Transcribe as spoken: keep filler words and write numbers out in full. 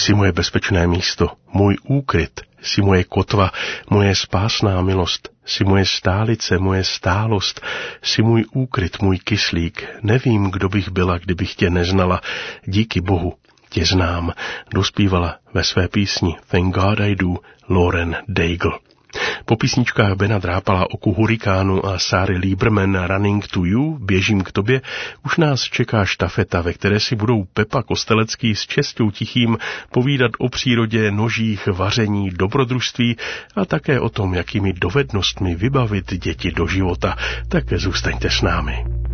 Jsi moje bezpečné místo, můj úkryt, jsi moje kotva, moje spásná milost, jsi moje stálice, moje stálost, jsi můj úkryt, můj kyslík. Nevím, kdo bych byla, kdybych tě neznala. Díky Bohu tě znám, dospívala ve své písni Thank God I Do Lauren Daigle. Po písničkách Bena Drápala, Oku hurikánu a Sáry Lieberman Running to You, Běžím k tobě, už nás čeká štafeta, ve které si budou Pepa Kostelecký s Čestou Tichým povídat o přírodě, nožích, vaření, dobrodružství a také o tom, jakými dovednostmi vybavit děti do života. Tak zůstaňte s námi.